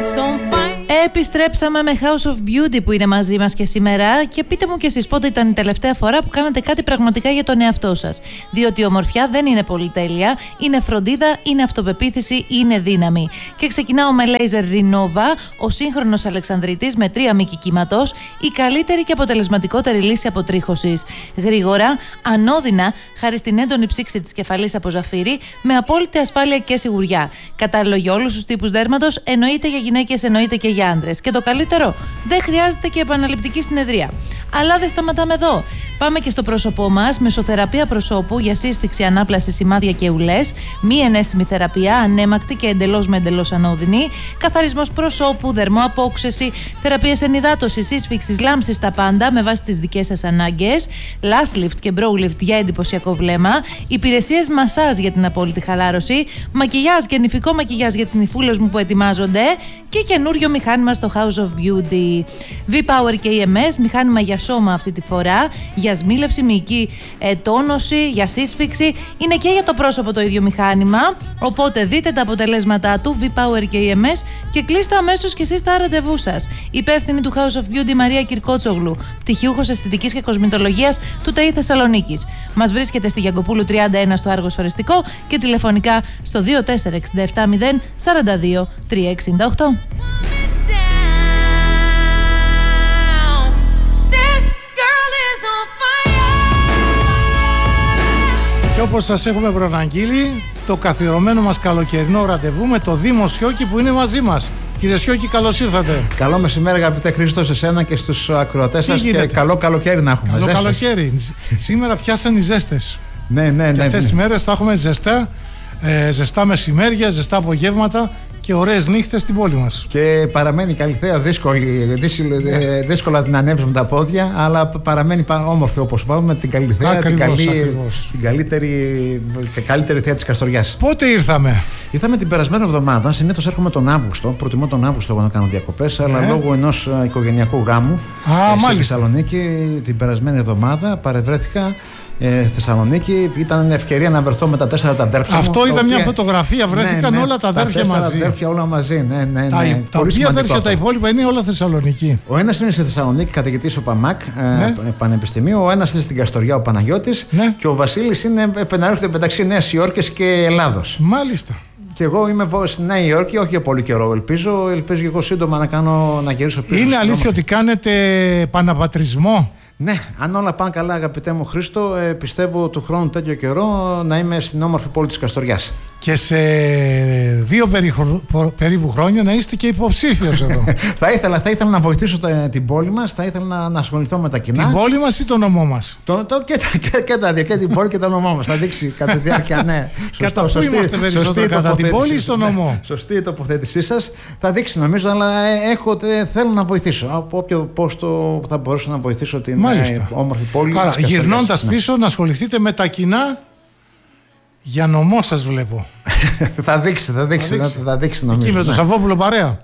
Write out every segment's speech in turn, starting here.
Επιστρέψαμε με House of Beauty που είναι μαζί μας και σήμερα και πείτε μου κι εσείς πότε ήταν η τελευταία φορά που κάνατε κάτι πραγματικά για τον εαυτό σας. Διότι η ομορφιά δεν είναι πολυτέλεια, είναι φροντίδα, είναι αυτοπεποίθηση, είναι δύναμη. Και ξεκινάω με Laser Renova, ο σύγχρονος αλεξανδρίτης με 3 μήκη κύματος, η καλύτερη και αποτελεσματικότερη λύση αποτρίχωσης. Γρήγορα, ανώδυνα, χάρη στην έντονη ψήξη της κεφαλής από ζαφύρι, με απόλυτη ασφάλεια και σιγουριά. Κατάλληλο για όλους τους τύπους δέρματος, εννοείται για γυναίκες, εννοείται και για άντρες. Και το καλύτερο, δεν χρειάζεται και επαναληπτική συνεδρία. Αλλά δεν σταματάμε εδώ. Πάμε και στο πρόσωπό μας, μεσοθεραπεία προσώπου για σύσφυξη, ανάπλαση, σημάδια και ουλές, μη ενέσιμη θεραπεία, ανέμακτη και εντελώς ανώδυνη, καθαρισμός προσώπου, δερμοαπόξεση, θεραπείες ενυδάτωσης, σύσφυξης, λάμψης, τα πάντα με βάση τις δικές σας ανάγκες, lash lift και brow lift για εντυπωσιακό βλέμμα, υπηρεσίες μασάζ για την απόλυτη χαλάρωση, μακιγιάζ και νηφικό μακιγιάζ για τις νηφούλες μου που ετοιμάζονται και καινούριο μηχάνημα στο House of Beauty. V-Power και EMS, μηχάνημα για σώμα αυτή τη φορά, για σμίλευση, μυϊκή τόνωση, για σύσφυξη. Είναι και για το πρόσωπο το ίδιο μηχάνημα, οπότε δείτε τα αποτελέσματά του, V-Power και EMS, και κλείστε αμέσως και εσείς τα ραντεβού σας. Υπεύθυνη του House of Beauty Μαρία Κυρκότσογλου, πτυχιούχος αισθητικής και κοσμητολογίας του ΤΕΙ Θεσσαλονίκης. Μας βρίσκεται στη Γιαγκοπούλου 31 στο Άργος Οριστικό και τηλεφωνικά στο 24670 42 368. Και όπως σας έχουμε προαναγγείλει, το καθιερωμένο μας καλοκαιρινό ραντεβού με το Δήμο Σιώκη που είναι μαζί μας. Κύριε Σιώκη, καλώς ήρθατε. Καλό μεσημέρι, αγαπητέ Χρήστο, σε εσένα και στους ακροατές σας. Και καλό καλοκαίρι να έχουμε. Καλό καλοκαίρι. Σήμερα πιάσαν οι ζέστες. Ναι. Και αυτές τις μέρες θα έχουμε ζεστά μεσημέρια, ζεστά απογεύματα και ωραίες νύχτες στην πόλη μας. Και παραμένει η Καλυθέα δύσκολα την ανέβεις με τα πόδια, αλλά παραμένει όμορφη όπως πάμε με την Καλυθέα, την καλύτερη θέα της Καστοριάς. Πότε ήρθαμε? Ήρθαμε την περασμένη εβδομάδα. Συνήθως έρχομαι τον Αύγουστο. Προτιμώ τον Αύγουστο να κάνω διακοπές, αλλά λόγω ενός οικογενειακού γάμου στη Θεσσαλονίκη την περασμένη εβδομάδα παρευρέθηκα στη Θεσσαλονίκη. Ήταν ευκαιρία να βρεθώ με τα 4 τα αδέρφια. Αυτό είδα μια φωτογραφία. Βρέθηκαν όλα τα αδέρφια μαζί. Τα αδέρφια όλα μαζί. Τα οποία αδέρφια τα υπόλοιπα είναι όλα Θεσσαλονίκη. Ο ένας είναι στη Θεσσαλονίκη, καθηγητής ο Παμάκ Πανεπιστημίου. Ο ένας είναι στην Καστοριά, ο Παναγιώτης. Και ο Βασίλης είναι επεναρρύχεται μεταξύ Νέας Υόρκης και Ελλάδος. Μάλιστα. Και εγώ είμαι στη Νέα Υόρκη, όχι για πολύ καιρό. Ελπίζω και εγώ σύντομα να γυρίσω πίσω. Είναι αλήθεια ότι κάνετε παναπατρισμό? Ναι, αν όλα πάνε καλά, αγαπητέ μου Χρήστο, πιστεύω του χρόνου τέτοιο καιρό να είμαι στην όμορφη πόλη της Καστοριάς. Και σε 2 περίπου χρόνια να είστε και υποψήφιος εδώ. θα ήθελα να βοηθήσω την πόλη μας, θα ήθελα να ασχοληθώ με τα κοινά. Την πόλη μας ή το νομό μας? Και την πόλη και το νομό μας. Θα δείξει κατά τη διάρκεια, ναι. Κατά πού είμαστε περισσότερο, κατά την πόλη ή στο νομό? Σωστή η τοποθέτησή σας. Θα δείξει νομίζω, αλλά θέλω να βοηθήσω. Από όποιο πόστο θα μπορούσα να βοηθήσω την όμορφη πόλη. Άρα, γυρνώντας πίσω, να ασχοληθείτε με τα κοινά. Για νομό σας βλέπω. θα δείξει νομίζω. Εκεί με τον Σαββόπουλο παρέα.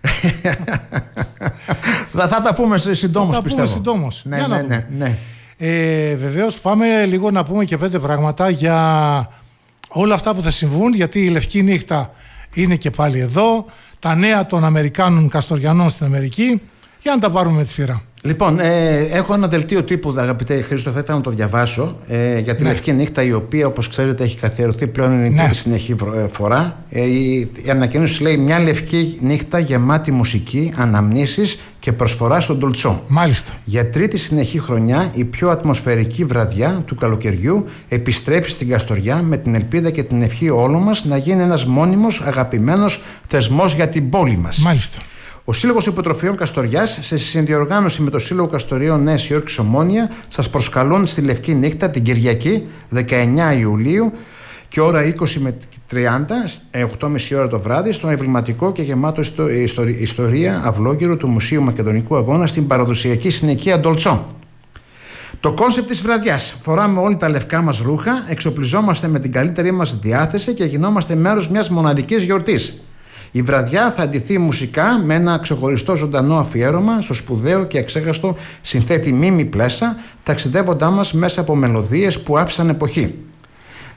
Θα τα πούμε συντόμως, πιστεύω. Ναι. Βεβαίως πάμε λίγο να πούμε και 5 πράγματα για όλα αυτά που θα συμβούν, γιατί η Λευκή Νύχτα είναι και πάλι εδώ. Τα νέα των Αμερικάνων Καστοριανών στην Αμερική. Για να τα πάρουμε με τη σειρά. Λοιπόν, έχω ένα δελτίο τύπου, αγαπητέ Χρήστο, θα ήθελα να το διαβάσω για τη Λευκή Νύχτα, η οποία, όπως ξέρετε, έχει καθιερωθεί πλέον, είναι η τρίτη συνεχή φορά. Η ανακοίνωση λέει: μια Λευκή Νύχτα γεμάτη μουσική, αναμνήσεις και προσφορά στον Ντολτσό. Μάλιστα. Για τρίτη συνεχή χρονιά, η πιο ατμοσφαιρική βραδιά του καλοκαιριού επιστρέφει στην Καστοριά με την ελπίδα και την ευχή όλων μας να γίνει ένας μόνιμος, αγαπημένος θεσμός για την πόλη μας. Μάλιστα. Ο Σύλλογος Υποτροφιών Καστοριάς, σε συνδιοργάνωση με το Σύλλογο Καστοριών Νέας Υόρκης Ομόνια, σας προσκαλούν στη Λευκή Νύχτα την Κυριακή 19 Ιουλίου και ώρα 20 με 30, 8.30 ώρα το βράδυ, στο εμβληματικό και γεμάτο ιστορία αυλόγυρο του Μουσείου Μακεδονικού Αγώνα στην παραδοσιακή συνοικία Ντολτσό. Το κόνσεπτ της βραδιάς: φοράμε όλοι τα λευκά μας ρούχα, εξοπλιζόμαστε με την καλύτερη μας διάθεση και γινόμαστε μέρος μιας μοναδικής γιορτής. Η βραδιά θα αντιθεί μουσικά με ένα ξεχωριστό ζωντανό αφιέρωμα στο σπουδαίο και αξέχαστο συνθέτη Μίμη Πλέσα, ταξιδεύοντά μας μέσα από μελωδίες που άφησαν εποχή.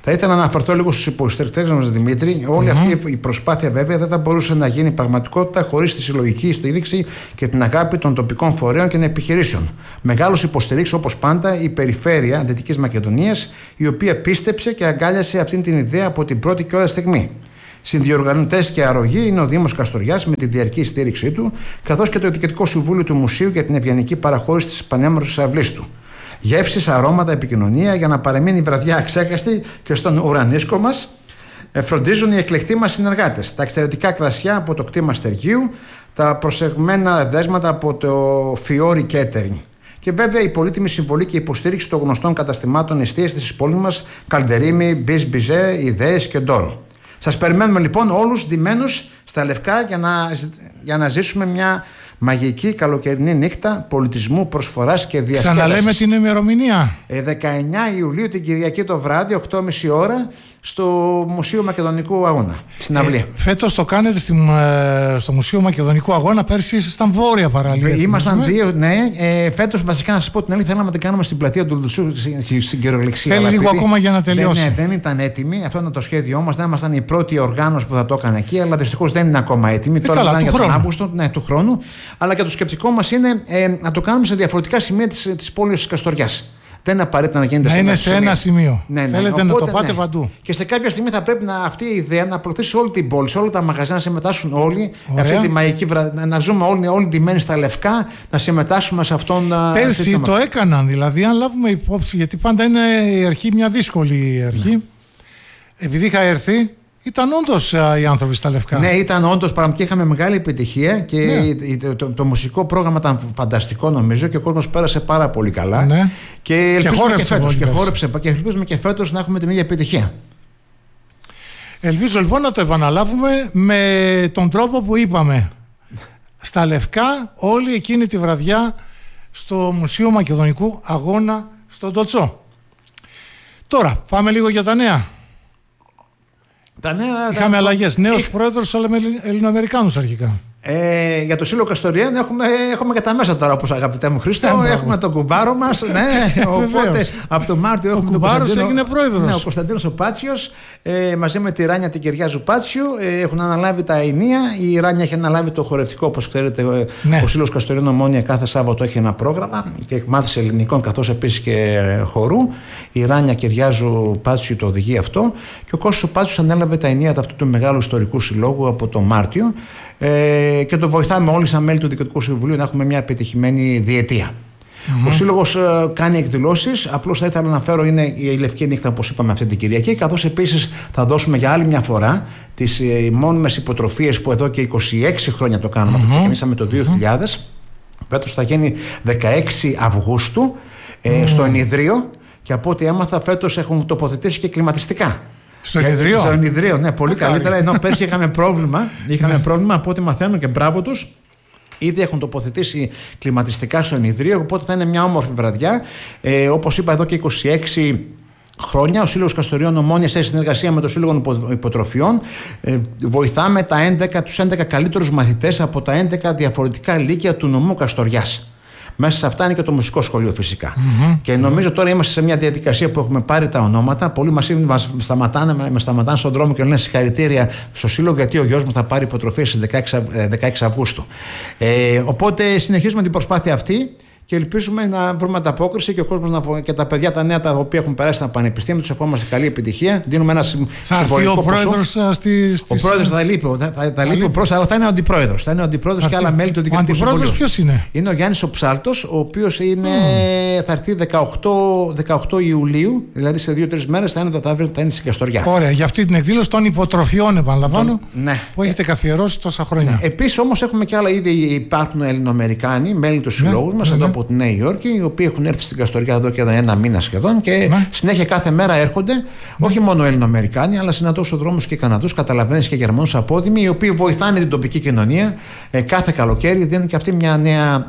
Θα ήθελα να αναφερθώ λίγο στους υποστηρικτές μας, Δημήτρη. Όλη αυτή η προσπάθεια βέβαια δεν θα μπορούσε να γίνει πραγματικότητα χωρίς τη συλλογική στήριξη και την αγάπη των τοπικών φορέων και επιχειρήσεων. Μεγάλος υποστηρίκτης, όπως πάντα, η Περιφέρεια Δυτικής Μακεδονίας, η οποία πίστεψε και αγκάλιασε αυτή την ιδέα από την πρώτη και ώρα στιγμή. Συνδιοργανωτές και αρρωγοί είναι ο Δήμος Καστοριάς με τη διαρκή στήριξή του, καθώς και το Διοικητικό Συμβούλιο του Μουσείου για την ευγενική παραχώρηση της πανέμορφης αυλής του. Γεύσεις, αρώματα, επικοινωνία για να παραμείνει η βραδιά αξέχαστη και στον ουρανίσκο μας φροντίζουν οι εκλεκτοί μας συνεργάτες. Τα εξαιρετικά κρασιά από το κτήμα Στεργίου, τα προσεγμένα δέσματα από το Fiori Catering. Και βέβαια η πολύτιμη συμβολή και υποστήριξη των γνωστών καταστημάτων εστίασης της πόλης μας, Καλντερίμι, Μπις Μπιζέ, Ιδέες και Ντόρο. Σας περιμένουμε λοιπόν όλους ντυμένους στα λευκά για να ζήσουμε μια μαγική καλοκαιρινή νύχτα πολιτισμού, προσφοράς και διασκέδασης. Ξαναλέμε την ημερομηνία. 19 Ιουλίου την Κυριακή το βράδυ, 8.30 ώρα, στο Μουσείο Μακεδονικού Αγώνα, στην αυλή. Φέτος το κάνετε στο Μουσείο Μακεδονικού Αγώνα, πέρσι ήσασταν βόρεια παραλία. Ήμασταν δύο, ναι. Φέτος βασικά να σας πω την αλήθεια, θέλαμε να την κάνουμε στην πλατεία του Λουτσού, στην κυριολεξία. Θέλει λίγο ακόμα για να τελειώσει. Δεν ήταν έτοιμη, αυτό ήταν το σχέδιό μας. Δεν ήμασταν η πρώτη οργάνωση που θα το έκανε εκεί, αλλά δυστυχώς δεν είναι ακόμα έτοιμη. Τώρα καλά, για τον Αύγουστο του χρόνου. Αλλά και το σκεπτικό μας είναι να το κάνουμε σε διαφορετικά σημεία της πόλης της Καστοριάς. Δεν είναι απαραίτητα να γίνεται σε ένα σημείο. Ναι. Θέλετε οπότε, να το πάτε παντού. Και σε κάποια στιγμή θα πρέπει αυτή η ιδέα να προωθήσει όλη την πόλη, σε όλα τα μαγαζιά, να συμμετάσχουν όλοι. Αυτή τη μαγική βραδιά, να ζούμε όλοι ντυμένοι στα λευκά, να συμμετάσχουμε σε αυτόν. Πέρσι το έκαναν, δηλαδή, αν λάβουμε υπόψη, γιατί πάντα είναι η αρχή μια δύσκολη αρχή. Ναι. Επειδή είχα έρθει, ήταν όντως οι άνθρωποι στα λευκά. Ναι, ήταν όντως πραγματικά. Είχαμε μεγάλη επιτυχία και ναι. το μουσικό πρόγραμμα ήταν φανταστικό, νομίζω, και ο κόσμος πέρασε πάρα πολύ καλά. Ναι. Και ελπίζουμε και φέτος να έχουμε την ίδια επιτυχία. Ελπίζω λοιπόν να το επαναλάβουμε με τον τρόπο που είπαμε. Στα λευκά, όλη εκείνη τη βραδιά στο Μουσείο Μακεδονικού Αγώνα στον Τοτσό. Τώρα, πάμε λίγο για τα νέα. Είχαμε αλλαγές. Νέος πρόεδρος, αλλά με Ελληνοαμερικάνους αρχικά. Για το Σύλλογο Καστοριών έχουμε και τα μέσα τώρα, όπως αγαπητέ μου Χρήστο. Έχουμε τον κουμπάρο μας. Ναι, οπότε από τον Μάρτιο έχουμε τον Κωνσταντίνο. Έγινε πρόεδρος. Ναι, ο Κωνσταντίνος ο Πάτσιος, μαζί με τη Ράνια την Κυριάζου Πάτσιου, έχουν αναλάβει τα ενία. Η Ράνια έχει αναλάβει το χορευτικό, όπως ξέρετε. Ναι. Ο Σύλλογος Καστοριών Ομόνια κάθε Σάββατο έχει ένα πρόγραμμα και εκμάθηση ελληνικών, καθώς επίσης και χορού. Η Ράνια Κυριάζου Πάτσιου το οδηγεί αυτό. Και ο Κώστας ο Πάτσιος ανέλαβε τα ενία αυτού του μεγάλου ιστορικού συλλόγου από τον Μάρτιο. Και το βοηθάμε όλοι σαν μέλη του Διοικητικού Συμβουλίου να έχουμε μια επιτυχημένη διετία. Ο Σύλλογος κάνει εκδηλώσεις. Απλώς θα ήθελα να αναφέρω είναι η Λευκή Νύχτα, όπως είπαμε, αυτή την Κυριακή. Καθώς επίσης θα δώσουμε για άλλη μια φορά τις μόνιμες υποτροφίες που εδώ και 26 χρόνια το κάνουμε. Το ξεκινήσαμε το 2000. Φέτος θα γίνει 16 Αυγούστου στο Ενιδρίο. Και από ό,τι έμαθα, φέτος έχουν τοποθετήσει και κλιματιστικά. Στο Ενιδρίο, ναι, πολύ καλύτερα. Ενώ πέρσι είχαμε πρόβλημα. Από ό,τι μαθαίνω και μπράβο τους. Ήδη έχουν τοποθετήσει κλιματιστικά στο Ενιδρίο, οπότε θα είναι μια όμορφη βραδιά. Όπως είπα, εδώ και 26 χρόνια ο Σύλλογος Καστοριών Ομόνια, σε συνεργασία με το Σύλλογο Υποτροφιών, βοηθάμε τους 11 καλύτερους μαθητές από τα 11 διαφορετικά λύκεια του νομού Καστοριάς. Μέσα σε αυτά είναι και το μουσικό σχολείο φυσικά. Και νομίζω τώρα είμαστε σε μια διαδικασία που έχουμε πάρει τα ονόματα. Πολλοί μας σταματάνε στον δρόμο και λένε συγχαρητήρια στο Σύλλογο, γιατί ο γιος μου θα πάρει υποτροφία στις 16 Αυγούστου. Οπότε συνεχίζουμε την προσπάθεια αυτή. Και ελπίζουμε να βρούμε ανταπόκριση και ο κόσμος και τα παιδιά τα νέα τα οποία έχουν περάσει στα πανεπιστήμια, τους ευχόμαστε καλή επιτυχία. Δίνουμε ένα συμβολικό ποσό. Ο πρόεδρος θα λείπει ο πρόεδρος, αλλά θα είναι ο αντιπρόεδρος. Θα είναι ο αντιπρόεδρος και άλλα μέλη του Διοικητικού Συμβουλίου. Ο αντιπρόεδρος ποιος είναι? Είναι ο Γιάννης ο Ψάλτος, ο οποίος θα έρθει 18 Ιουλίου, δηλαδή σε 2-3 μέρες θα είναι στην Καστοριά. Ωραία, για αυτή την εκδήλωση των υποτροφιών, επαναλαμβάνω, που έχετε καθιερώσει τόσα χρόνια. Επίσης όμως έχουμε και άλλα, ήδη υπάρχουν Ελληνοαμερικάνοι, μέλη του συλλόγου μας εδώ από τη Νέα Υόρκη, οι οποίοι έχουν έρθει στην Καστοριά εδώ και ένα μήνα σχεδόν και συνέχεια κάθε μέρα έρχονται, όχι μόνο Ελληνοαμερικάνοι, αλλά συναντώ στους δρόμους και Καναδούς, καταλαβαίνεις, και Γερμανούς απόδημοι, οι οποίοι βοηθάνε την τοπική κοινωνία κάθε καλοκαίρι, δίνουν και αυτή μια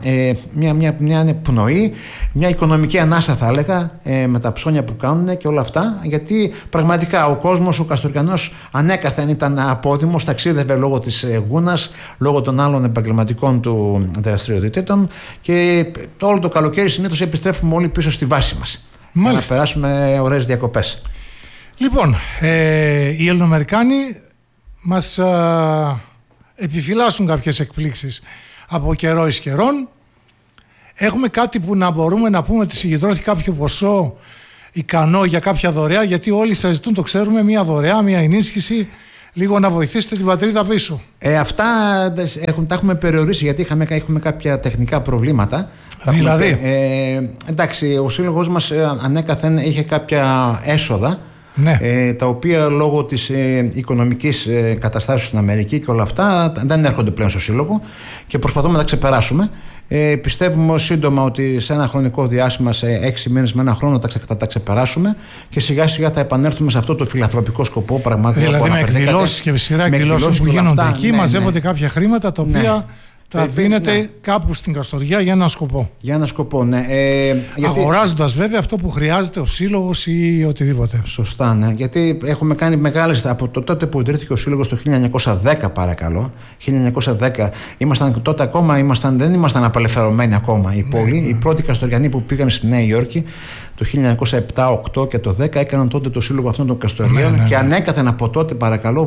νέα πνοή, μια οικονομική ανάσα, θα έλεγα, με τα ψώνια που κάνουν και όλα αυτά. Γιατί πραγματικά ο κόσμος, ο Καστοριανός, ανέκαθεν ήταν απόδημος, ταξίδευε λόγω της γούνας, λόγω των άλλων επαγγελματικών του δραστηριοτήτων και όλο το καλοκαίρι συνήθως επιστρέφουμε όλοι πίσω στη βάση μας. Για να περάσουμε ωραίες διακοπές. Λοιπόν, οι Ελληνοαμερικάνοι μας επιφυλάσσουν κάποιες εκπλήξεις από καιρό εις καιρόν. Έχουμε κάτι που να μπορούμε να πούμε ότι συγκεντρώθηκε κάποιο ποσό ικανό για κάποια δωρεά, γιατί όλοι σας ζητούν, το ξέρουμε, μια δωρεά, μια ενίσχυση, λίγο να βοηθήσετε την πατρίδα πίσω. Αυτά τα έχουμε περιορίσει, γιατί έχουμε κάποια τεχνικά προβλήματα. Δηλαδή. Εντάξει, ο σύλλογος μας ανέκαθεν είχε κάποια έσοδα, ναι, τα οποία λόγω της οικονομικής καταστάσεως στην Αμερική και όλα αυτά δεν έρχονται πλέον στο σύλλογο και προσπαθούμε να τα ξεπεράσουμε. Πιστεύουμε σύντομα ότι σε ένα χρονικό διάστημα, σε 6 μήνες με ένα χρόνο, θα τα ξεπεράσουμε και σιγά σιγά θα επανέλθουμε σε αυτό το φιλανθρωπικό σκοπό πραγματικά. Δηλαδή με εκδηλώσεις και σειρά εκδηλώσεων που γίνονται αυτά, εκεί, μαζεύονται κάποια χρήματα τα οποία τα δίνετε κάπου στην Καστοριά για έναν σκοπό. Για έναν σκοπό, ναι. Αγοράζοντας βέβαια αυτό που χρειάζεται ο σύλλογος ή οτιδήποτε. Σωστά, ναι. Γιατί έχουμε κάνει μεγάλες. Από το τότε που ιδρύθηκε ο σύλλογος το 1910, παρακαλώ. 1910. Τότε ακόμα δεν ήμασταν απελευθερωμένοι ακόμα η πόλη. Οι πρώτοι Καστοριανοί που πήγαν στη Νέα Υόρκη το 1907, 8 και το 10 έκαναν τότε το σύλλογο αυτών των Καστοριών και ανέκαθεν από τότε, παρακαλώ,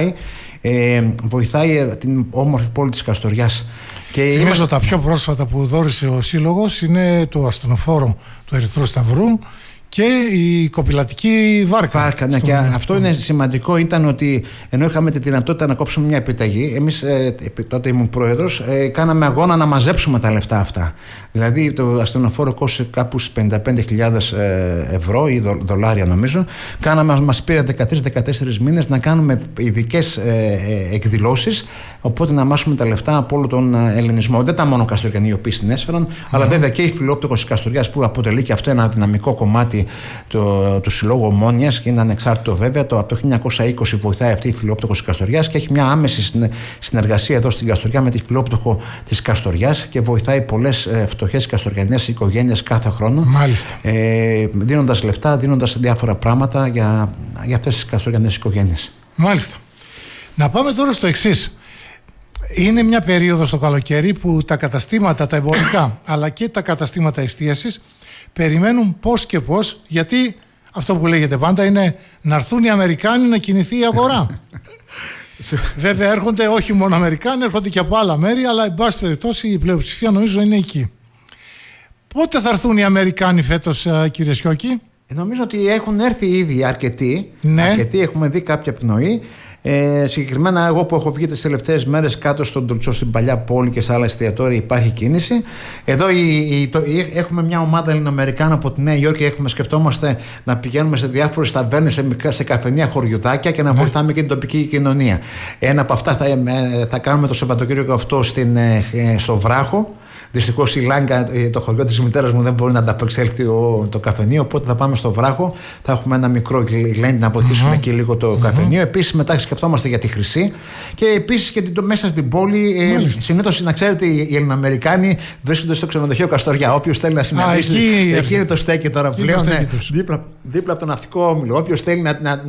βοηθάει την όμορφη πόλη της Καστοριάς. Θυμίζω τα πιο πρόσφατα που δώρισε ο σύλλογος είναι το ασθενοφόρο του Ερυθρού Σταυρού και η κοπηλατική βάρκα. Ναι, και αυτό είναι σημαντικό, ήταν ότι ενώ είχαμε τη δυνατότητα να κόψουμε μια επιταγή, εμείς τότε ήμουν πρόεδρος, κάναμε αγώνα να μαζέψουμε τα λεφτά αυτά. Δηλαδή το ασθενοφόρο κόστησε κάπου στις 55.000 ευρώ ή δολάρια νομίζω. Μας πήρε 13-14 μήνες να κάνουμε ειδικές εκδηλώσεις, οπότε να μάσουμε τα λεφτά από όλο τον ελληνισμό. Δεν ήταν μόνο Καστοριανοί οι οποίοι συνέσφεραν, αλλά βέβαια και η Φιλόπτωχος της Καστοριάς, που αποτελεί και αυτό ένα δυναμικό κομμάτι του Συλλόγου Ομόνοιας και είναι ανεξάρτητο βέβαια. Από το 1920 βοηθάει αυτή η Φιλόπτωχος της Καστοριάς και έχει μια άμεση συνεργασία εδώ στην Καστοριά με τη Φιλόπτωχο της Καστοριάς και βοηθάει πολλές φτωχές καστοριανές οικογένειες κάθε χρόνο. Μάλιστα. Δίνοντας λεφτά, δίνοντας διάφορα πράγματα για αυτές τις καστοριανές οικογένειες. Μάλιστα. Να πάμε τώρα στο εξής. Είναι μια περίοδος το καλοκαίρι που τα καταστήματα, τα εμπορικά αλλά και τα καταστήματα εστίασης περιμένουν πώς και πώς, γιατί αυτό που λέγεται πάντα είναι να έρθουν οι Αμερικάνοι να κινηθεί η αγορά. Βέβαια έρχονται όχι μόνο Αμερικάνοι, έρχονται και από άλλα μέρη, αλλά εν πάση περιπτώσει η πλειοψηφία νομίζω είναι εκεί. Πότε θα έρθουν οι Αμερικάνοι φέτος, κύριε Σιώκη? Νομίζω ότι έχουν έρθει ήδη αρκετοί. Ναι. Αρκετοί, έχουμε δει κάποια πνοή. Συγκεκριμένα, εγώ που έχω βγει τις τελευταίες μέρες κάτω στον Τουρτσό, στην παλιά πόλη και σε άλλα εστιατόρια, υπάρχει κίνηση. Εδώ έχουμε μια ομάδα Ελληνοαμερικάνων από τη Νέα Υόρκη. Σκεφτόμαστε να πηγαίνουμε σε διάφορες ταβέρνες, σε καφενεία χωριουδάκια και να βοηθάμε και την τοπική κοινωνία. Ένα από αυτά θα κάνουμε το Σαββατοκύριακο αυτό στο Βράχο. Δυστυχώς η Λάγκα, το χωριό της μητέρας μου, δεν μπορεί να ανταπεξέλθει το καφενείο, οπότε θα πάμε στο Βράχο. Θα έχουμε ένα μικρό γλέντι να βοηθήσουμε εκεί λίγο το καφενείο. Επίσης, μετά σκεφτόμαστε για τη Χρυσή και επίσης και μέσα στην πόλη. Συνήθως, να ξέρετε, οι Ελληνοαμερικάνοι βρίσκονται στο ξενοδοχείο Καστοριά. Όποιος θέλει να συναντήσει. Εκεί είναι το στέκι τώρα πλέον. Δίπλα από τον ναυτικό όμιλο. Όποιος θέλει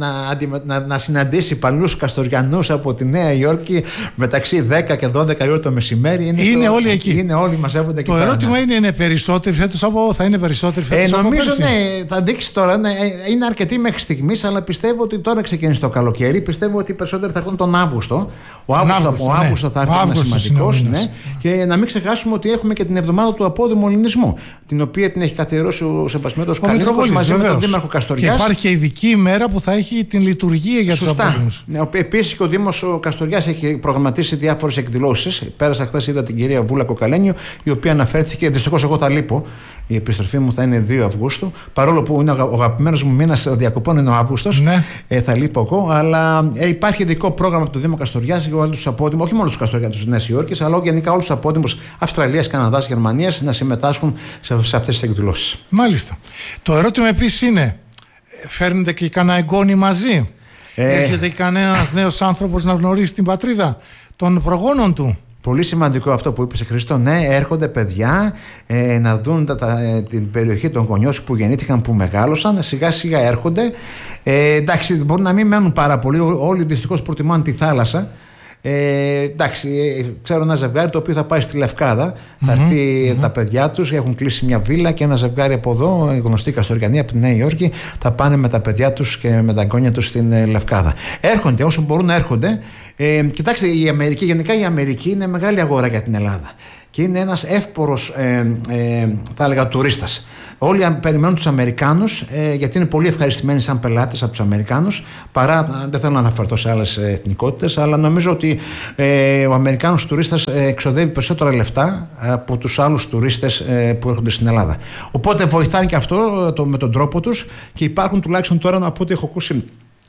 να συναντήσει παλιούς Καστοριανούς από τη Νέα Υόρκη μεταξύ 10 και 12 η ώρα το μεσημέρι. Είναι όλοι εκεί. Είναι όλοι μαζεύονται. Το ερώτημα είναι περισσότεροι φέτος θα είναι περισσότεροι φέτος από νομίζω πέρσι? Ναι, θα δείξει τώρα. Ναι, είναι αρκετοί μέχρι στιγμής, αλλά πιστεύω ότι τώρα ξεκίνησε το καλοκαίρι. Πιστεύω ότι οι περισσότεροι θα έρθουν τον Αύγουστο. Ο Αύγουστο θα έρθει ένα σημαντικός. Ναι. Και να μην ξεχάσουμε ότι έχουμε και την εβδομάδα του απόδημου ελληνισμού, την οποία την έχει καθιερώσει ο Σεβασμιώτος Καλίνικος μαζί με τον Δήμαρχο Καστοριάς. Και υπάρχει και ειδική ημέρα που θα έχει την λειτουργία για τους απόδημους. Ναι, επίσης και ο Δήμος Καστοριάς έχει προγραμματίσει διάφορες εκδηλώσεις. Πέρασα χθες, είδα την κυρία Βούλα Κοκαλένιο, η οποία αναφέρθηκε. Δυστυχώς εγώ τα λείπω. Η επιστροφή μου θα είναι 2 Αυγούστου. Παρόλο που είναι ο αγαπημένος μου μήνας διακοπών είναι ο Αύγουστος. Ναι. Θα λείπω εγώ. Αλλά υπάρχει ειδικό πρόγραμμα του Δήμου Καστοριάς για όλους τους απόδημους, όχι μόνο τους Καστοριανούς της Νέας Υόρκης, αλλά γενικά όλους τους απόδημους Αυστραλίας, Καναδάς, Γερμανίας να συμμετάσχουν σε αυτές τις εκδηλώσεις. Μάλιστα. Το ερώτημα επίσης είναι, φέρνετε και κανένα εγγόνι μαζί? Έρχεται κανένας νέος άνθρωπος να γνωρίσει την πατρίδα των προγόνων του? Πολύ σημαντικό αυτό που είπες, Χρήστο. Ναι, έρχονται παιδιά να δουν την περιοχή των γονιών που γεννήθηκαν, που μεγάλωσαν. Σιγά σιγά έρχονται. Εντάξει, μπορεί να μην μένουν πάρα πολύ. Όλοι δυστυχώς προτιμάνε τη θάλασσα. Εντάξει, ξέρω ένα ζευγάρι το οποίο θα πάει στη Λευκάδα. Θα έρθει τα παιδιά τους, έχουν κλείσει μια βίλα και ένα ζευγάρι από εδώ, γνωστοί Καστοριανοί από τη Νέα Υόρκη, θα πάνε με τα παιδιά τους και με τα εγγόνια τους στην Λευκάδα. Έρχονται όσο μπορούν να έρχονται. Κοιτάξτε, γενικά η Αμερική είναι μεγάλη αγορά για την Ελλάδα. Και είναι ένας εύπορος, θα έλεγα, τουρίστας. Όλοι περιμένουν τους Αμερικάνους, γιατί είναι πολύ ευχαριστημένοι σαν πελάτες από τους Αμερικάνους, παρά, δεν θέλω να αναφερθώ σε άλλες εθνικότητες, αλλά νομίζω ότι ο Αμερικάνος τουρίστας εξοδεύει περισσότερα λεφτά από τους άλλους τουρίστες που έρχονται στην Ελλάδα. Οπότε βοηθάει και αυτό με τον τρόπο τους, και υπάρχουν τουλάχιστον τώρα, από ό,τι έχω ακούσει,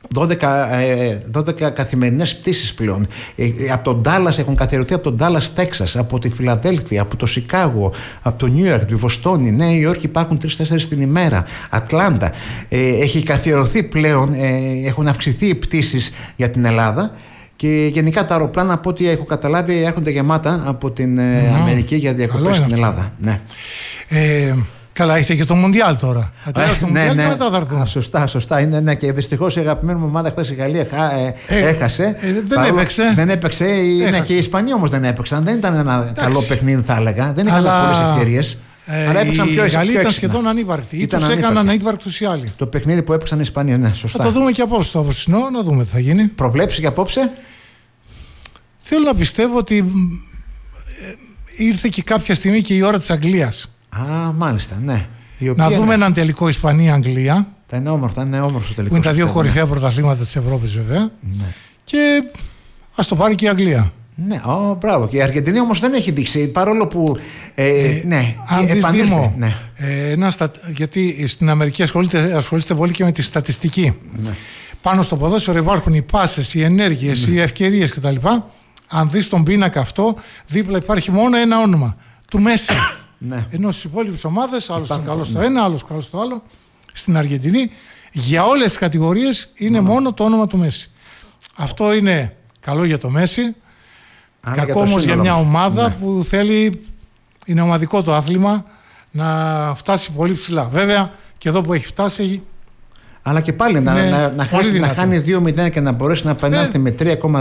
12 καθημερινές πτήσεις πλέον. Από τον Ντάλλας έχουν καθιερωθεί, από τον Ντάλλας Τέξας, από τη Φιλαδέλφια, από το Σικάγο, από το Νιου Ιόρκ, τη Βοστόνη, Νέα Υόρκη, υπάρχουν 3-4 την ημέρα. Ατλάντα. Έχει καθιερωθεί πλέον, έχουν αυξηθεί οι πτήσεις για την Ελλάδα. Και γενικά τα αεροπλάνα, από ό,τι έχω καταλάβει, έρχονται γεμάτα από την Αμερική για διακοπές στην Ελλάδα. Ναι. Καλά, έχετε και το Μουντιάλ τώρα. Θα τελειώσει το Μουντιάλ και μετά θα έρθουν. Σωστά. Είναι, και δυστυχώς η αγαπημένη μου ομάδα χθες η Γαλλία έχασε. Δεν έπαιξε. Και οι Ισπανοί όμως δεν έπαιξαν. Δεν ήταν ένα καλό παιχνίδι, θα έλεγα. Δεν είχαν πολλές ευκαιρίες. Αλλά έπαιξαν πιο έξυπνα. Οι Γαλλοί ήταν σχεδόν ανύπαρκτοι. Ή τους έκαναν ανύπαρκτους οι άλλοι. Το παιχνίδι που έπαιξαν οι Ισπανοί, ναι, σωστά. Θα το δούμε και απόψε το απόψινό, να δούμε τι θα γίνει. Προβλέψει για απόψε. Θέλω να πιστεύω ότι ήρθε και κάποια στιγμή και η ώρα της Αγγλίας. Μάλιστα, ναι. Να δούμε έναν τελικό Ισπανία-Αγγλία. Θα είναι όμορφο τελικό. Που είναι τα δύο κορυφαία πρωταθλήματα της Ευρώπης, βέβαια. Ναι. Και ας το πάρει και η Αγγλία. Ναι, μπράβο. Και η Αργεντινή όμως δεν έχει δείξει, παρόλο που. Αν δεις, Δήμο, γιατί στην Αμερική ασχολείστε πολύ και με τη στατιστική. Ναι. Πάνω στο ποδόσφαιρο υπάρχουν οι πάσες, οι ενέργειες, οι ευκαιρίες κτλ. Αν δεις τον πίνακα αυτό, δίπλα υπάρχει μόνο ένα όνομα. Του Μέση. Ναι. Ενώ στις υπόλοιπες ομάδες, άλλος είναι καλός στο ένα, άλλος καλός στο άλλο. Στην Αργεντινή, για όλες τις κατηγορίες είναι μόνο το όνομα του Μέση. Αυτό είναι καλό για το Μέση. Κακό όμως για μια ομάδα που θέλει, είναι ομαδικό το άθλημα, να φτάσει πολύ ψηλά. Βέβαια, και εδώ που έχει φτάσει. Αλλά και πάλι να χάνει 2-0 και να μπορέσει να επανέλθει με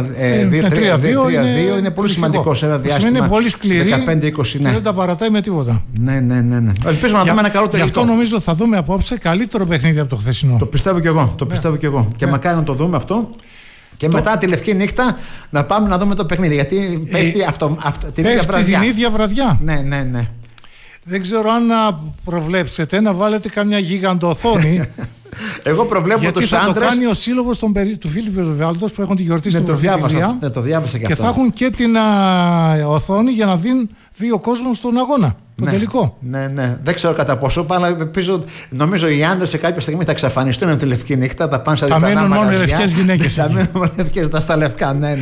3,2 είναι πολύ σημαντικό σε ένα διάστημα. Είναι πολύ σκληρή 15-20, και δεν τα παρατάει με τίποτα. Ναι. Ελπίζουμε να δούμε ένα καλό τελικό. Γι' αυτό νομίζω θα δούμε απόψε καλύτερο παιχνίδι από το χθεσινό. Το πιστεύω κι εγώ. Και μακάρι να το δούμε αυτό. Και μετά τη λευκή νύχτα να πάμε να δούμε το παιχνίδι. Γιατί πέφτει την ίδια βραδιά. Ναι. Δεν ξέρω αν να προβλέψετε να βάλετε καμιά γιγαντοοθόνη. Εγώ προβλέπω τους άντρες. Γιατί θα το κάνει ο σύλλογος του Φίλιππ Ρεβάλτος που έχουν τη γιορτή στην Πρωτοβουλία. Το διάβασα και αυτό. Και θα έχουν και την οθόνη για να δίνουν δύο κόσμους στον αγώνα. Το τελικό. Ναι. Δεν ξέρω κατά πόσο. Νομίζω οι άντρες σε κάποια στιγμή θα εξαφανιστούν από τη λευκή νύχτα. Θα πάνε στα διπλανά μαγαζιά. Θα μένουν μόνο λευκές γυναίκες. Θα μένουν μόνο λευκές, στα λευκά. Ναι.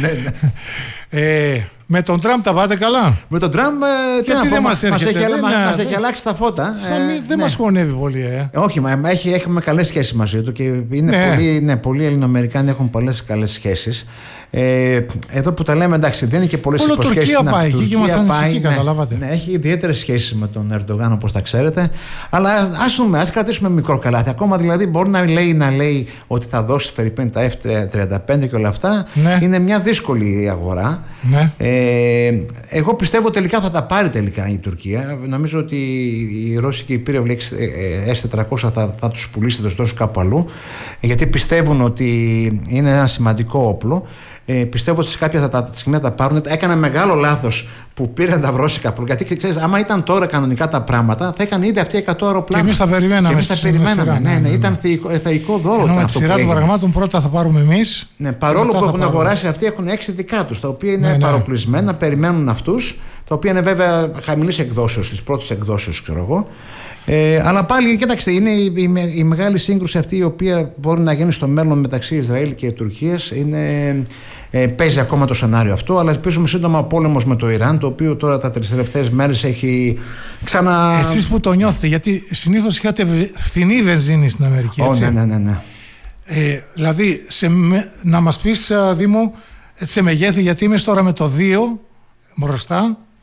Με τον Τραμπ τα πάτε καλά? Με τον Τραμπ μας έχει αλλάξει τα φώτα. Δεν μας χωνεύει πολύ. Όχι, έχουμε καλές σχέσεις μαζί του και πολλοί Ελληνοαμερικάνοι έχουν πολλές καλές σχέσεις. Εδώ που τα λέμε, εντάξει, δεν είναι και πολλές υποσχέσεις. Τουρκία πάει εκεί και μας ανησυχεί, καταλάβατε. Ναι, έχει ιδιαίτερες σχέσεις με τον Ερντογάν, όπως τα ξέρετε. Αλλά ας κρατήσουμε μικρό καλάθι. Ακόμα δηλαδή μπορεί να λέει ότι θα δώσει Φερρυπίν τα F-35 και όλα αυτά. Ναι. Είναι μια δύσκολη αγορά. Ναι. Εγώ πιστεύω τελικά θα τα πάρει τελικά η Τουρκία. Νομίζω ότι οι Ρώσοι και οι πύρευλοι S-400 θα τους πουλήσει, θα τους δώσουν κάπου αλλού. Γιατί πιστεύουν ότι είναι ένα σημαντικό όπλο. Πιστεύω ότι σε κάποια στιγμή θα τα πάρουν. Έκανα μεγάλο λάθος που πήραν τα βρώσικα. Γιατί ξέρεις, άμα ήταν τώρα κανονικά τα πράγματα, θα είχαν ήδη αυτοί 100 αεροπλάνα. Και εμείς τα περιμέναμε. Ναι. Ήταν θεϊκό δώρο. Με τη σειρά των πραγμάτων πρώτα θα πάρουμε εμείς. Ναι, παρόλο που έχουν αγοράσει αυτοί, έχουν 6 δικά τους, τα οποία είναι παροπλισμένα, περιμένουν αυτούς. Τα οποία είναι βέβαια χαμηλής εκδόσεως, τις πρώτες εκδόσεις, ξέρω εγώ. Αλλά πάλι, κοίταξτε, είναι η μεγάλη σύγκρουση αυτή η οποία μπορεί να γίνει στο μέλλον μεταξύ Ισραήλ και Τουρκίας. Παίζει ακόμα το σενάριο αυτό, αλλά ελπίζουμε σύντομα ο πόλεμος με το Ιράν, το οποίο τώρα τα τελευταίες μέρες έχει ξανά. Εσείς που το νιώθετε, γιατί συνήθως είχατε φθηνή βενζίνη στην Αμερική, έτσι. Ναι. Δηλαδή, να μας πεις, Δήμο, σε μεγέθη, γιατί είμαι τώρα με το 2 μπροστά.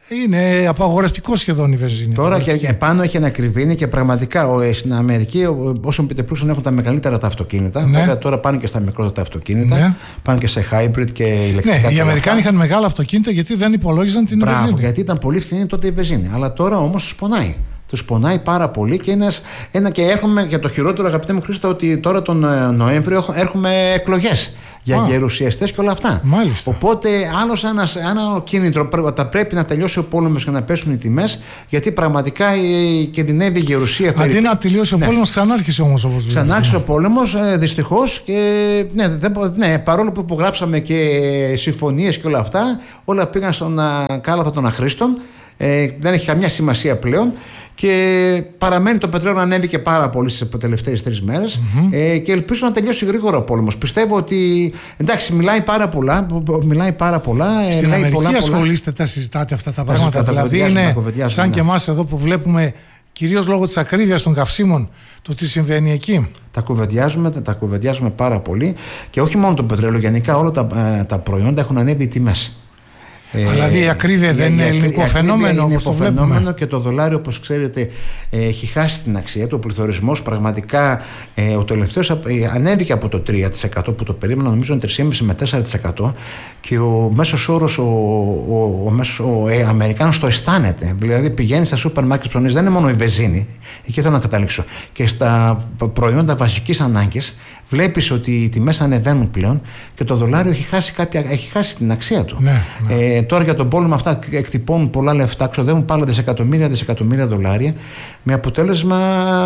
Είναι απαγορευτικό σχεδόν η βενζίνη. Τώρα και επάνω έχει ανακριβήνει και πραγματικά στην Αμερική, όσο επιτεπλούσαν, έχουν τα μεγαλύτερα τα αυτοκίνητα. Ναι. Βέβαια τώρα πάνε και στα μικρότερα τα αυτοκίνητα. Ναι. Πάνε και σε hybrid και ηλεκτρικά. Ναι, οι Αμερικάνοι είχαν μεγάλα αυτοκίνητα γιατί δεν υπολόγιζαν την βενζίνη. Γιατί ήταν πολύ φθηνή τότε η βενζίνη. Αλλά τώρα όμως τους πονάει. Τους πονάει πάρα πολύ και και έχουμε για το χειρότερο, αγαπητέ μου Χρήστο, ότι τώρα τον Νοέμβριο έχουμε εκλογές για γερουσιαστές και όλα αυτά. Μάλιστα. Οπότε άλλο κίνητρο πρέπει να τελειώσει ο πόλεμος και να πέσουν οι τιμές, γιατί πραγματικά κινδυνεύει η γερουσία. Αντί να τελειώσει ο πόλεμος, ξανάρχισε όμως όπως βλέπεις. Ξανάρχισε ο πόλεμος, δυστυχώς. Και παρόλο που υπογράψαμε και συμφωνίες και όλα αυτά, όλα πήγαν στον κάλαθο των αχρήστων. Δεν έχει καμιά σημασία πλέον και παραμένει το πετρέλαιο να ανέβηκε πάρα πολύ στις τελευταίες 3 μέρες και ελπίζω να τελειώσει γρήγορα ο πόλεμος. Πιστεύω ότι εντάξει, μιλάει πάρα πολλά. Στην Αμερική ασχολείστε, τα συζητάτε αυτά τα πράγματα. Δηλαδή είναι σαν και εμάς εδώ που βλέπουμε, κυρίως λόγω της ακρίβειας των καυσίμων, το τι συμβαίνει εκεί. Τα κουβεντιάζουμε πάρα πολύ και όχι μόνο το πετρέλαιο, γενικά όλα τα προϊόντα έχουν ανέβει οι τιμές. Δηλαδή η ακρίβεια δεν είναι ελληνικό φαινόμενο, όπως το βλέπουμε. Και το δολάριο, όπως ξέρετε, έχει χάσει την αξία του. Ο πληθωρισμός πραγματικά ο τελευταίος ανέβηκε από το 3% που το περίμενα, νομίζω 3,5% με 4%. Και ο μέσος όρος, ο Αμερικάνος το αισθάνεται. Δηλαδή πηγαίνει στα σούπερ μάρκετ ψωνίζει, δεν είναι μόνο η βενζίνη. Εκεί θέλω να καταλήξω. Και στα προϊόντα βασικής ανάγκης βλέπεις ότι οι τιμές ανεβαίνουν πλέον και το δολάριο έχει χάσει την αξία του. Ναι. Τώρα για τον πόλεμο αυτά εκτυπώνουν πολλά λεφτά, ξοδεύουν πάλι δισεκατομμύρια δολάρια, με αποτέλεσμα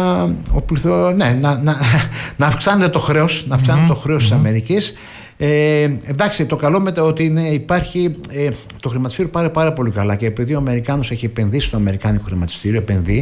να αυξάνεται το χρέος, της Αμερικής. Εντάξει, το καλό με το ότι υπάρχει το χρηματιστήριο πάρα πολύ καλά, και επειδή ο Αμερικάνος έχει επενδύσει στο αμερικάνικο χρηματιστήριο,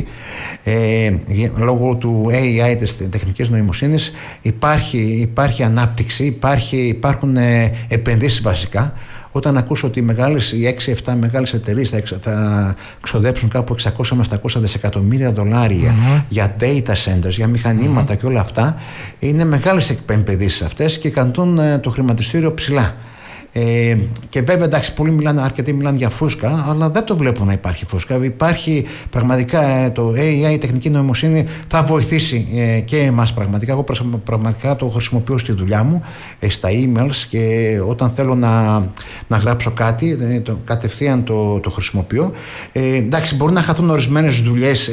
λόγω του AI, της τεχνικής νοημοσύνης, υπάρχει ανάπτυξη, υπάρχουν επενδύσεις βασικά. Όταν ακούσω ότι οι 6-7 μεγάλες εταιρείες θα ξοδέψουν κάπου 600 με 700 δισεκατομμύρια δολάρια για data centers, για μηχανήματα και όλα αυτά, είναι μεγάλες επενδύσεις αυτές και κρατούν το χρηματιστήριο ψηλά. Και βέβαια, εντάξει, αρκετοί μιλάνε για φούσκα, αλλά δεν το βλέπω να υπάρχει φούσκα. Υπάρχει πραγματικά το AI, η τεχνική νοημοσύνη, θα βοηθήσει και εμάς πραγματικά. Εγώ πραγματικά το χρησιμοποιώ στη δουλειά μου, στα emails, και όταν θέλω να γράψω κάτι, κατευθείαν το χρησιμοποιώ. Εντάξει, μπορεί να χαθούν ορισμένες δουλειές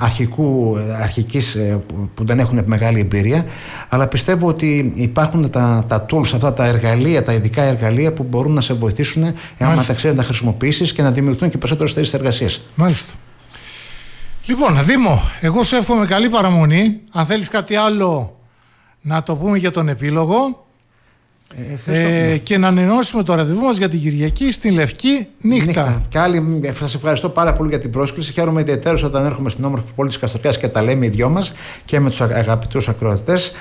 αρχικής που δεν έχουν μεγάλη εμπειρία, αλλά πιστεύω ότι υπάρχουν τα tools, αυτά τα εργαλεία, τα ειδικά εργαλεία που μπορούν να σε βοηθήσουν, εάν τα ξέρεις να χρησιμοποιήσεις, και να δημιουργηθούν και περισσότερες θέσεις εργασίας. Μάλιστα. Λοιπόν, Δήμο, εγώ σου εύχομαι καλή παραμονή. Αν θέλεις κάτι άλλο να το πούμε για τον επίλογο, και να ανανεώσουμε το ραντεβού μας για την Κυριακή στην Λευκή Νύχτα. Και άλλοι, σας ευχαριστώ πάρα πολύ για την πρόσκληση. Χαίρομαι ιδιαιτέρως όταν έρχομαι στην όμορφη πόλη της Καστοριάς και τα λέμε οι δυο μας και με τους αγαπητούς ακροατές.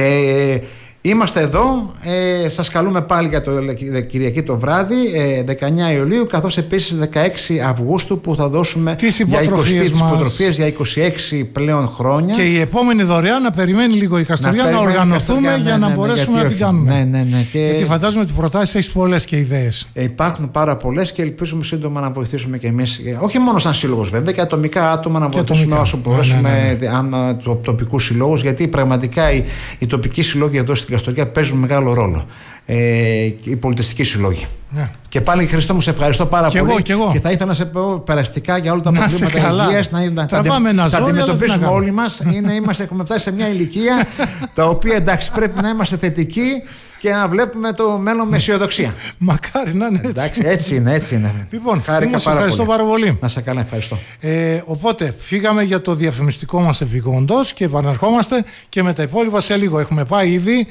Είμαστε εδώ, σας καλούμε πάλι για το Κυριακή το βράδυ, 19 Ιουλίου, καθώς επίσης 16 Αυγούστου, που θα δώσουμε τις υποτροφίες για 26 πλέον χρόνια. Και η επόμενη δωρεά να περιμένει λίγο η Καστοριά να οργανωθούμε για να μπορέσουμε να την κάνουμε. Γιατί φαντάζομαι ότι προτάσεις έχεις πολλές και ιδέες. Υπάρχουν πάρα πολλές και ελπίζουμε σύντομα να βοηθήσουμε και εμείς, όχι μόνο σαν σύλλογος βέβαια, και ατομικά άτομα να βοηθήσουμε όσο μπορέσουμε, τοπικούς συλλόγους, γιατί πραγματικά οι τοπικοί συλλόγοι εδώ στην Καστοριά παίζουν μεγάλο ρόλο. Οι πολιτιστικοί συλλόγοι. Και πάλι, Χριστό μου, σε ευχαριστώ πάρα πολύ. Και εγώ. Και θα ήθελα να σε πω περαστικά για όλα τα προβλήματα υγείας, να τα αντιμετωπίσουμε όλοι μας. Έχουμε φτάσει σε μια ηλικία τα οποία, εντάξει, πρέπει να είμαστε θετικοί και να βλέπουμε το μέλλον με αισιοδοξία. Μακάρι να είναι έτσι. Έτσι είναι. Λοιπόν, ευχαριστώ πάρα πολύ. Να σε καλά, ευχαριστώ. Οπότε, φύγαμε για το διαφημιστικό μας εφηγόντος και επαναρχόμαστε και με τα υπόλοιπα σε λίγο. Έχουμε πάει ήδη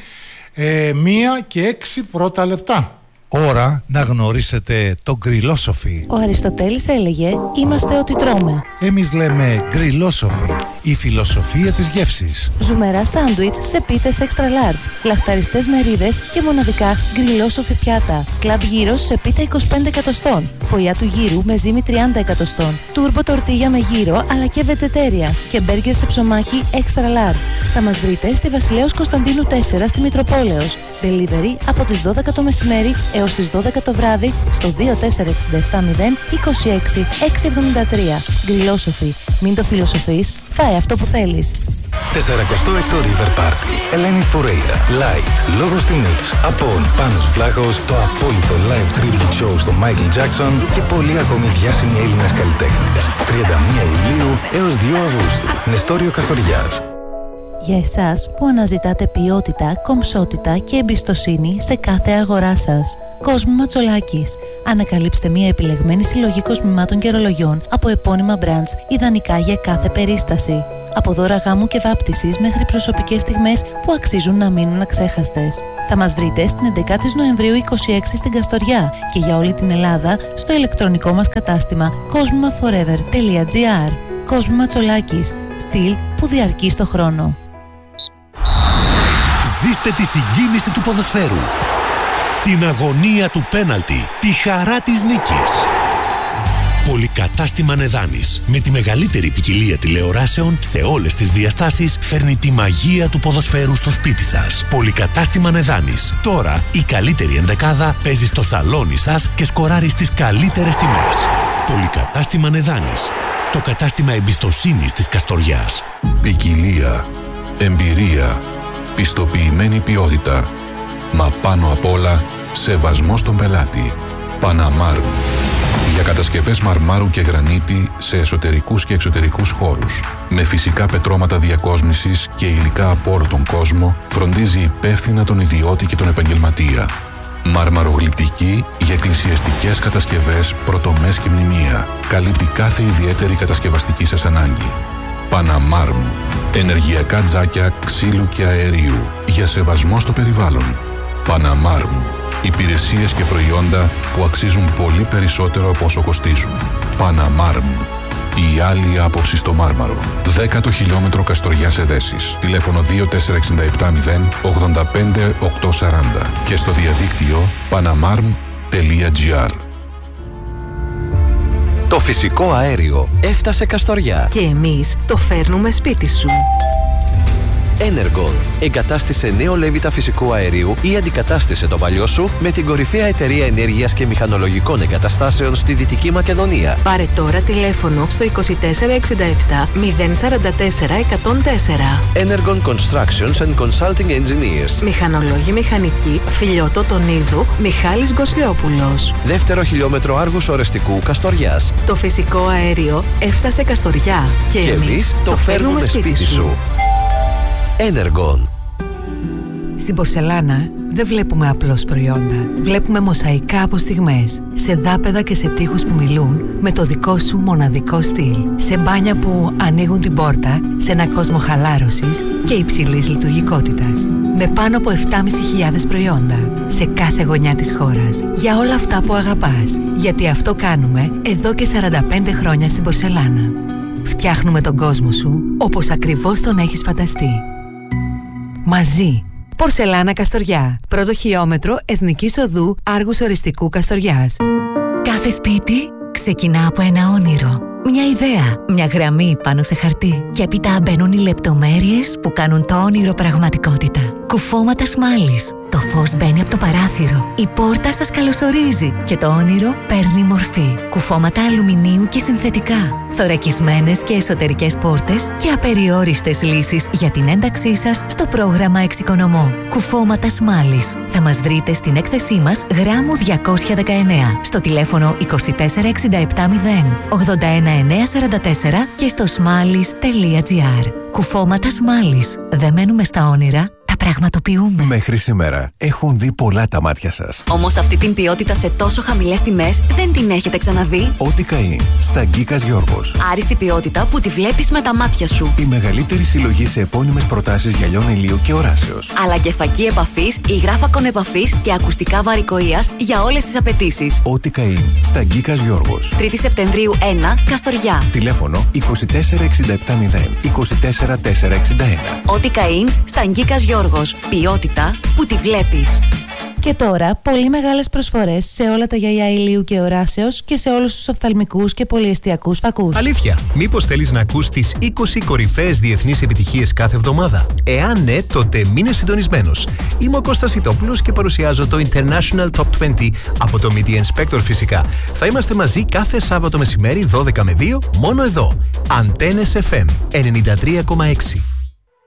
1 και 6 πρώτα λεπτά. Ώρα να γνωρίσετε το γκριλόσοφι. Ο Αριστοτέλης έλεγε «Είμαστε ό,τι τρώμε». Εμείς λέμε γκριλόσοφι, η φιλοσοφία της γεύσης. Ζουμερά σάντουιτς σε πίτες extra large, λαχταριστές μερίδες και μοναδικά γκριλόσοφι πιάτα. Κλαμπ γύρος σε πίτα 25 εκατοστών, φωλιά του γύρου με ζύμη 30 εκατοστών, τούρμπο τορτίγια με γύρο αλλά και βετζετέρια και μπέργκερ σε ψωμάκι extra large. Θα μας βρείτε στη Βασιλέως Κωνσταντίνου 4 στη Μητροπόλεως. Delivery από τις 12 το μεσημέρι έως τις 12 το βράδυ στο 24670 26 673. Γκριλόσοφι. Μην το φιλοσοφείς, φάε αυτό που θέλεις. 46ο River Party. Ελένη Φουρέιρα. Light. Λόγος τιμής. Απόν. Πάνος Βλάχος. Το απόλυτο live tribute show στο Michael Jackson και πολλοί ακόμη διάσημοι Έλληνες καλλιτέχνες. 31 Ιουλίου έως 2 Αυγούστου. Νεστόριο Καστοριάς. Για εσάς που αναζητάτε ποιότητα, κομψότητα και εμπιστοσύνη σε κάθε αγορά σας. Κόσμο Ματσολάκης. Ανακαλύψτε μια επιλεγμένη συλλογή κοσμημάτων και ρολογιών από επώνυμα brands, ιδανικά για κάθε περίσταση. Από δώρα γάμου και βάπτισης μέχρι προσωπικές στιγμές που αξίζουν να μείνουν αξέχαστες. Θα μας βρείτε στην 11η Νοεμβρίου 26 στην Καστοριά και για όλη την Ελλάδα στο ηλεκτρονικό μας κατάστημα cosmoforever.gr. Κόσμο Ματσολάκης. Στυλ που διαρκεί στο χρόνο. Ζήστε τη συγκίνηση του ποδοσφαίρου, την αγωνία του πέναλτι, τη χαρά της νίκης. Πολυκατάστημα Νεδάνης, με τη μεγαλύτερη ποικιλία τηλεοράσεων σε όλες τις διαστάσεις, φέρνει τη μαγεία του ποδοσφαίρου στο σπίτι σας. Πολυκατάστημα Νεδάνης. Τώρα η καλύτερη ενδεκάδα παίζει στο σαλόνι σας και σκοράρει στις καλύτερες τιμές. Πολυκατάστημα Νεδάνης. Το κατάστημα εμπιστοσύνης της Καστοριάς. Ποικιλία, εμπειρία, πιστοποιημένη ποιότητα, μα πάνω απ' όλα σεβασμός στον πελάτη. Παναμάρμ. Για κατασκευές μαρμάρου και γρανίτη σε εσωτερικούς και εξωτερικούς χώρους. Με φυσικά πετρώματα διακόσμησης και υλικά από όλο τον κόσμο, φροντίζει υπεύθυνα τον ιδιώτη και τον επαγγελματία. Μαρμαρογλυπτική για εκκλησιαστικές κατασκευές, πρωτομές και μνημεία. Καλύπτει κάθε ιδιαίτερη κατασκευαστική σας ανάγκη. Παναμάρμ. Ενεργειακά τζάκια ξύλου και αερίου. Για σεβασμό στο περιβάλλον. Παναμάρμ. Υπηρεσίες και προϊόντα που αξίζουν πολύ περισσότερο από όσο κοστίζουν. Παναμάρμ. Η άλλη άποψη στο Μάρμαρο. 10ο χιλιόμετρο Καστοριάς Εδέσης. Τηλέφωνο 24670 85 840 και στο διαδίκτυο panamarm.gr. Το φυσικό αέριο έφτασε Καστοριά. Και εμείς το φέρνουμε σπίτι σου. Energon. Εγκατάστησε νέο λέβητα φυσικού αερίου ή αντικατάστησε το παλιό σου με την κορυφαία εταιρεία ενέργειας και μηχανολογικών εγκαταστάσεων στη Δυτική Μακεδονία. Πάρε τώρα τηλέφωνο στο 2467 044 104. Energon Constructions and Consulting Engineers. Μηχανολόγοι μηχανικοί, Φιλιώτο Τονίδου, Μιχάλης Γκοσλιόπουλος. Δεύτερο χιλιόμετρο Άργους Ορεστικού Καστοριάς. Το φυσικό αέριο έφτασε Καστοριά. Και εμείς το φέρνουμε σπίτι σου. Energon. Στην πορσελάνα δεν βλέπουμε απλώς προϊόντα. Βλέπουμε μοσαϊκά από στιγμές, σε δάπεδα και σε τοίχους που μιλούν με το δικό σου μοναδικό στυλ. Σε μπάνια που ανοίγουν την πόρτα σε ένα κόσμο χαλάρωσης και υψηλής λειτουργικότητας. Με πάνω από 7.500 προϊόντα σε κάθε γωνιά της χώρας. Για όλα αυτά που αγαπάς. Γιατί αυτό κάνουμε εδώ και 45 χρόνια στην πορσελάνα. Φτιάχνουμε τον κόσμο σου όπως ακριβώς τον έχεις φανταστεί. Μαζί. Πορσελάνα Καστοριά. Πρώτο χιλιόμετρο Εθνικής Οδού Άργους Οριστικού Καστοριάς. Κάθε σπίτι ξεκινά από ένα όνειρο. Μια ιδέα, μια γραμμή πάνω σε χαρτί. Και έπειτα μπαίνουν οι λεπτομέρειες που κάνουν το όνειρο πραγματικότητα. Κουφώματα σμάλης. Το φως μπαίνει από το παράθυρο. Η πόρτα σας καλωσορίζει και το όνειρο παίρνει μορφή. Κουφώματα αλουμινίου και συνθετικά. Θωρακισμένες και εσωτερικές πόρτες και απεριόριστες λύσεις για την ένταξή σας στο πρόγραμμα Εξοικονομώ. Κουφώματα σμάλης. Θα μας βρείτε στην έκθεσή μας γράμμου 219 στο τηλέφωνο 24670 81944 και στο smalis.gr. Κουφώματα σμάλης. Δεν μένουμε στα όνειρα, τα πραγματοποιούμε. Μέχρι σήμερα έχουν δει πολλά τα μάτια σας. Όμως αυτή την ποιότητα σε τόσο χαμηλές τιμές δεν την έχετε ξαναδεί. Ό,τι καεί στα Γκίκας Γιώργος. Άριστη ποιότητα που τη βλέπεις με τα μάτια σου. Η μεγαλύτερη συλλογή σε επώνυμες προτάσεις γυαλιών ηλίου και οράσεως. Αλλά και φακή επαφής, υγράφακον επαφής και ακουστικά βαρικοείας για όλες τις απαιτήσεις. Ό,τι καεί στα Γκίκας Γιώργος. 3η Σεπτεμβρίου 1, Καστοριά. Τηλέφωνο 24670 24461. Ό,τι καεί στα Γκίκας Γιώργος. Ποιότητα που τη βλέπεις. Και τώρα, πολύ μεγάλες προσφορές σε όλα τα γυαλιά ηλίου και οράσεως και σε όλους τους οφθαλμικούς και πολυεστιακούς φακούς. Αλήθεια, μήπως θέλεις να ακούς τις 20 κορυφαίες διεθνείς επιτυχίες κάθε εβδομάδα? Εάν ναι, τότε μείνε συντονισμένος. Είμαι ο Κώστας Ιτόπουλος και παρουσιάζω το International Top 20 από το Media Inspector φυσικά. Θα είμαστε μαζί κάθε Σάββατο μεσημέρι 12 με 2, μόνο εδώ. Antennes FM 93,6.